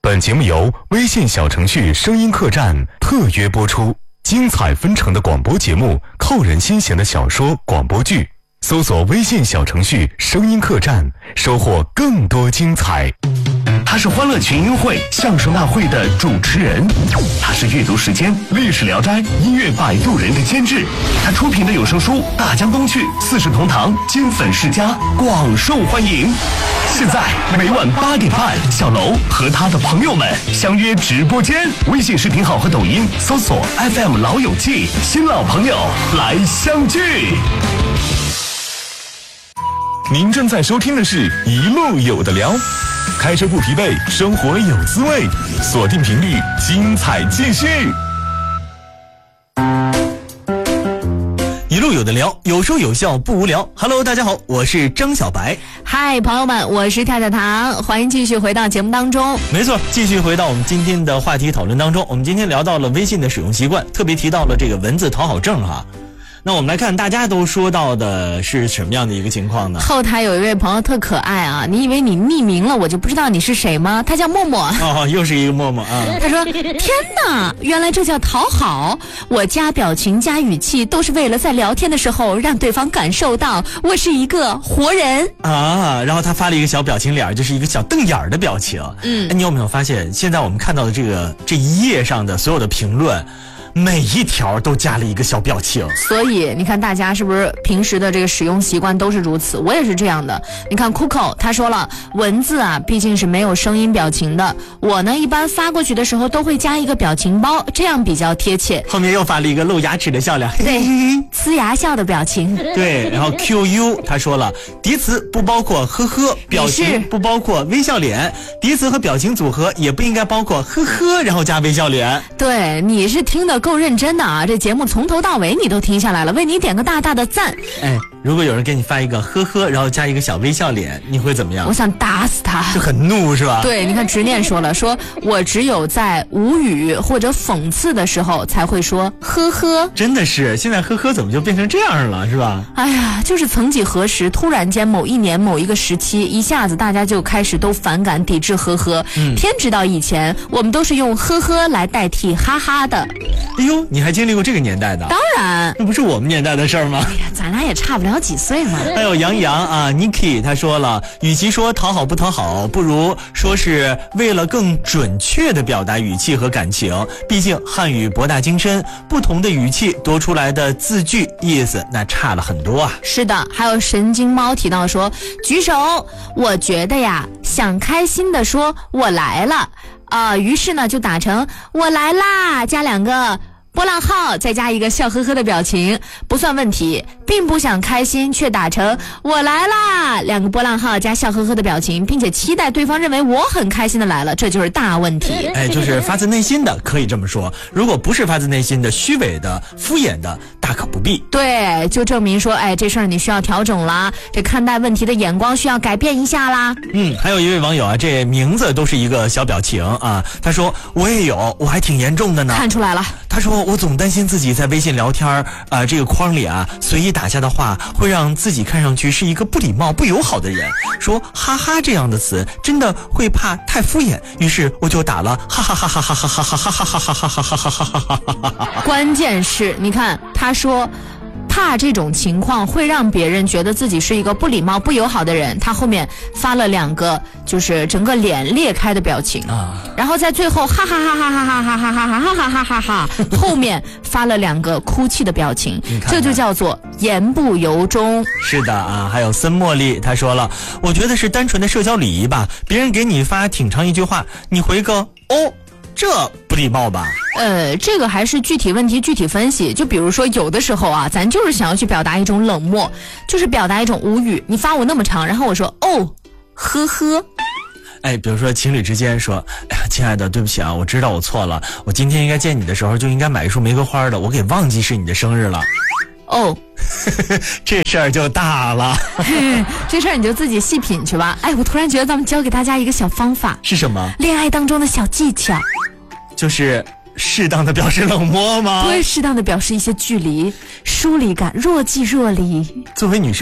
本节目由微信小程序声音客栈特约播出，精彩纷呈的广播节目，扣人心弦的小说广播剧，搜索微信小程序声音客栈，收获更多精彩。 他是欢乐群英会相声大会的主持人，他是阅读时间历史聊斋音乐摆渡人的监制，他出品的有声书《大江东去》40同堂金粉世家广受欢迎。现在每晚8点半，小楼和他的朋友们相约直播间，微信视频号和抖音搜索 FM 老友记，新老朋友来相聚。 您正在收听的是一路有的聊，开车不疲惫，生活有滋味，锁定频率，精彩继续。 一路有的聊，有说有笑不无聊。Hello， 大家好，我是张小白。 嗨，朋友们，我是跳跳糖，欢迎继续回到节目当中。 没错，继续回到我们今天的话题讨论当中。我们今天聊到了微信的使用习惯，特别提到了这个文字讨好症哈。那我们来看大家都说到的是什么样的一个情况呢？ 后台有一位朋友特可爱啊，你以为你匿名了我就不知道你是谁吗？他叫默默。 哦，又是一个默默啊。 他说天哪，原来这叫讨好，我加表情加语气都是为了在聊天的时候让对方感受到我是一个活人啊。然后他发了一个小表情脸，就是一个小瞪眼的表情。你有没有发现现在我们看到的这一页上的所有的评论，每一条都加了一个小表情， 所以你看大家是不是平时的这个使用习惯都是如此？我也是这样的。你看 Coco 他说了，文字啊毕竟是没有声音表情的，我呢一般发过去的时候都会加一个表情包，这样比较贴切。 后面又发了一个露牙齿的笑脸， 对，呲牙笑的表情。 对，然后 QU 他说了，敌词不包括呵呵，表情不包括微笑脸，敌词和表情组合也不应该包括呵呵然后加微笑脸。 对，你是听得够认真的啊，这节目从头到尾你都听下来了，为你点个大大的赞。 如果有人给你发一个呵呵然后加一个小微笑脸，你会怎么样？ 我想打死他， 就很怒是吧？ 对，你看执念说了，说我只有在无语或者讽刺的时候才会说呵呵。 真的是，现在呵呵怎么就变成这样了是吧？ 哎呀，就是曾几何时，突然间某一年某一个时期，一下子大家就开始都反感抵制呵呵。天知道以前我们都是用呵呵来代替哈哈的。 哎呦，你还经历过这个年代的？ 当然， 那不是我们年代的事儿吗？ 哎呀，咱俩也差不了几岁嘛。 还有杨洋啊 Niki 他说了，与其说讨好不讨好，不如说是为了更准确的表达语气和感情，毕竟汉语博大精深，不同的语气多出来的字句意思那差了很多啊。 是的，还有神经猫提到说，举手，我觉得呀，想开心的说我来了于是呢就打成我来啦加2个波浪号，再加一个笑呵呵的表情，不算问题。并不想开心却打成我来啦2个波浪号加笑呵呵的表情，并且期待对方认为我很开心的来了，这就是大问题。 就是发自内心的可以这么说，如果不是发自内心的虚伪的敷衍的大可不必。 对，就证明说这事儿你需要调整啦，这看待问题的眼光需要改变一下啦。 还有一位网友啊，这名字都是一个小表情啊，他说我也有，我还挺严重的呢。 看出来了。 他说我总担心自己在微信聊天这个框里啊随意打下的话会让自己看上去是一个不礼貌不友好的人，说哈哈这样的词真的会怕太敷衍，于是我就打了哈哈哈哈哈哈哈哈哈哈哈哈哈哈哈。 关键是你看他说怕这种情况会让别人觉得自己是一个不礼貌不友好的人，他后面发了2个就是整个脸裂开的表情然后在最后哈哈哈哈哈哈哈哈哈哈哈哈哈后面发了2个哭泣的表情，这就叫做言不由衷。 是的啊，还有森茉莉他说了，我觉得是单纯的社交礼仪吧，别人给你发挺长一句话，你回个哦，这不礼貌吧？ 这个还是具体问题具体分析。就比如说有的时候啊，咱就是想要去表达一种冷漠，就是表达一种无语。你发我那么长，然后我说哦，呵呵。 比如说情侣之间说，哎呀，亲爱的，对不起啊，我知道我错了，我今天应该见你的时候就应该买一束玫瑰花的，我给忘记是你的生日了。 哦， 这事儿就大了。 这事儿你就自己细品去吧。我突然觉得咱们教给大家一个小方法。 是什么？ 恋爱当中的小技巧。 就是适当的表示冷漠吗？ 对，适当的表示一些距离、疏离感，若即若离。 作为女生，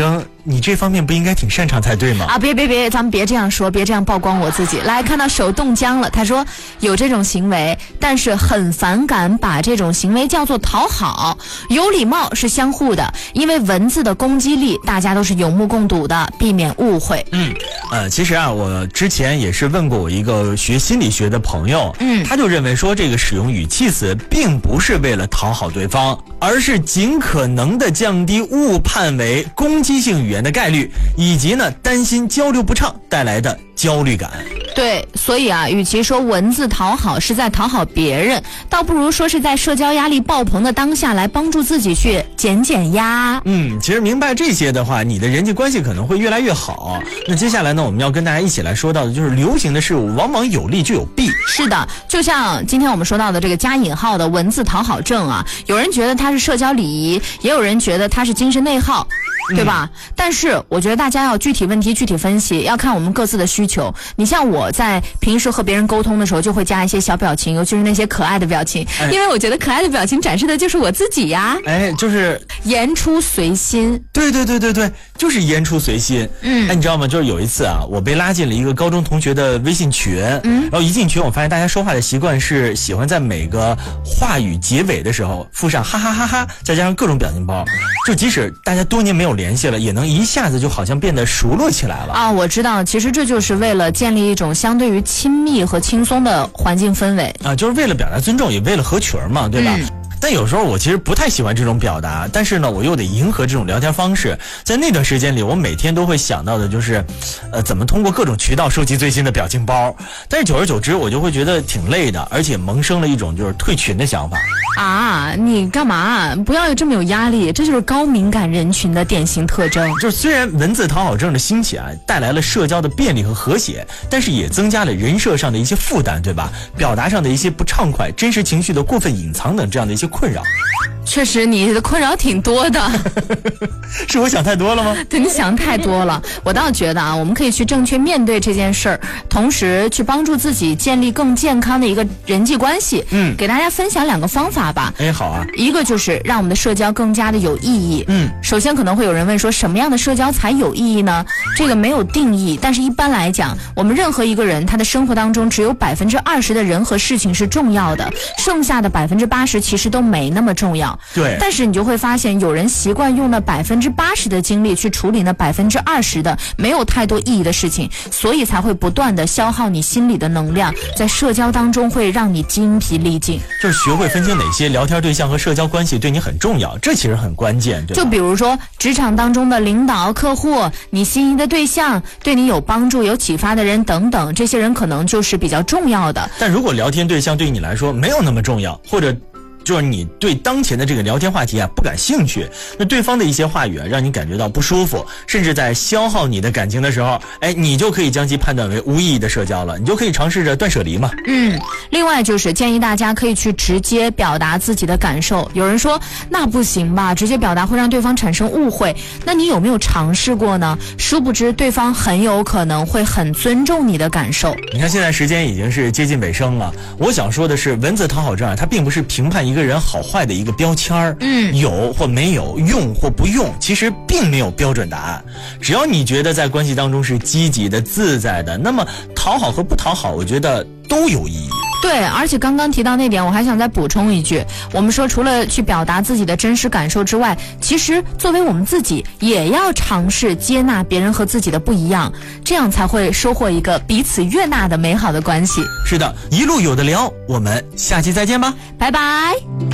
你这方面不应该挺擅长才对吗？ 啊，别，咱们别这样说，别这样曝光我自己。来，看到手冻僵了，他说有这种行为，但是很反感把这种行为叫做讨好。有礼貌是相互的，因为文字的攻击力，大家都是有目共睹的，避免误会。 其实啊，我之前也是问过我一个学心理学的朋友，他就认为说这个使用语气词并不是为了讨好对方，而是尽可能的降低误判为攻击性语言的概率，以及呢担心交流不畅带来的焦虑感。 对，所以啊，与其说文字讨好是在讨好别人，倒不如说是在社交压力爆棚的当下来帮助自己去减压。 其实明白这些的话，你的人际关系可能会越来越好。那接下来呢，我们要跟大家一起来说到的就是流行的事物往往有利就有弊。 是的，就像今天我们说到的这个加引号的文字讨好症啊，有人觉得它是社交礼仪，也有人觉得它是精神内耗，对吧？但是我觉得大家要具体问题具体分析，要看我们各自的需求。你像我在平时和别人沟通的时候，就会加一些小表情，尤其是那些可爱的表情，因为我觉得可爱的表情展示的就是我自己呀。 就是言出随心。 对，就是言出随心。你知道吗？就是有一次啊，我被拉进了一个高中同学的微信群，然后一进群，我发现大家说话的习惯是喜欢在每个话语结尾的时候附上哈哈哈哈，再加上各种表情包，就即使大家多年没有联系了，也能一下子就好像变得熟络起来了啊！我知道，其实这就是为了建立一种相对于亲密和轻松的环境氛围啊，就是为了表达尊重，也为了合群嘛，对吧？但有时候我其实不太喜欢这种表达，但是呢，我又得迎合这种聊天方式。在那段时间里，我每天都会想到的就是，怎么通过各种渠道收集最新的表情包。但是久而久之，我就会觉得挺累的，而且萌生了一种就是退群的想法。 啊，你干嘛？不要这么有压力，这就是高敏感人群的典型特征。 就是虽然文字讨好症的兴起啊，带来了社交的便利和和谐，但是也增加了人设上的一些负担，对吧？表达上的一些不畅快，真实情绪的过分隐藏等这样的一些困扰。 确实，你的困扰挺多的。 是我想太多了吗？ 对，你想太多了。我倒觉得啊，我们可以去正确面对这件事儿，同时去帮助自己建立更健康的一个人际关系。给大家分享2个方法吧。 好啊。 一个就是让我们的社交更加的有意义。首先可能会有人问说，什么样的社交才有意义呢？这个没有定义，但是一般来讲，我们任何一个人他的生活当中只有20%的人和事情是重要的，剩下的80%其实都没那么重要。 对， 但是你就会发现，有人习惯用那80%的精力去处理那20%的没有太多意义的事情，所以才会不断的消耗你心里的能量，在社交当中会让你精疲力尽。 就是学会分清哪些聊天对象和社交关系对你很重要，这其实很关键，对吧？ 就比如说职场当中的领导、客户，你心仪的对象，对你有帮助、有启发的人等等，这些人可能就是比较重要的。 但如果聊天对象对你来说没有那么重要，或者就是你对当前的这个聊天话题啊不感兴趣，那对方的一些话语啊让你感觉到不舒服，甚至在消耗你的感情的时候，你就可以将其判断为无意义的社交了，你就可以尝试着断舍离嘛。 另外就是建议大家可以去直接表达自己的感受。有人说那不行吧，直接表达会让对方产生误会，那你有没有尝试过呢？殊不知对方很有可能会很尊重你的感受。 你看现在时间已经是接近尾声了，我想说的是，文字讨好症啊，它并不是评判一个人好坏的一个标签儿，有或没有，用或不用，其实并没有标准答案。只要你觉得在关系当中是积极的、自在的，那么讨好和不讨好，我觉得都有意义。 对，而且刚刚提到那点，我还想再补充一句，我们说除了去表达自己的真实感受之外，其实作为我们自己也要尝试接纳别人和自己的不一样，这样才会收获一个彼此悦纳的美好的关系。 是的，一路有的聊，我们下期再见吧， 拜拜。